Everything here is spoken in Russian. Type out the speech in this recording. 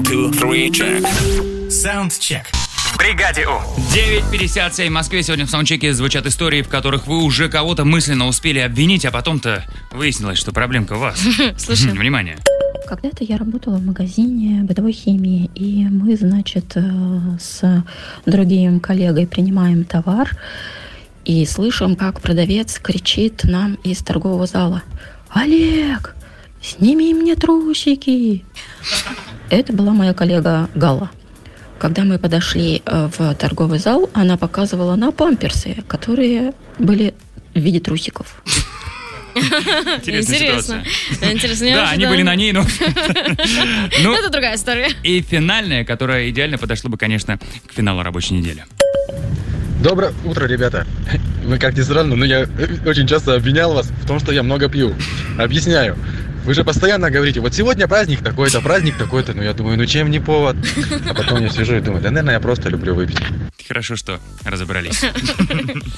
2, 3, check. Саундчек. В бригаде У. 9:57 в Москве. Сегодня в саундчеке звучат истории, в которых вы уже кого-то мысленно успели обвинить, а потом-то выяснилось, что проблемка у вас. Слушай. Внимание. Когда-то я работала в магазине бытовой химии, и мы, значит, с другим коллегой принимаем товар и слышим, как продавец кричит нам из торгового зала: «Олег, сними мне трусики!» Это была моя коллега Галла. Когда мы подошли в торговый зал, она показывала на памперсы, которые были в виде трусиков. Интересная ситуация. Интересно. Да, они были на ней, но... Ну, Это другая история. и финальная, которая идеально подошла бы, конечно, к финалу рабочей недели. Доброе утро, ребята. Ну, как ни странно, но я очень часто обвинял вас в том, что я много пью. Объясняю. Вы же постоянно говорите: вот сегодня праздник такой-то. Ну, я думаю, ну чем не повод? А потом я сижу и думаю: да, наверное, я просто люблю выпить. Хорошо, что разобрались.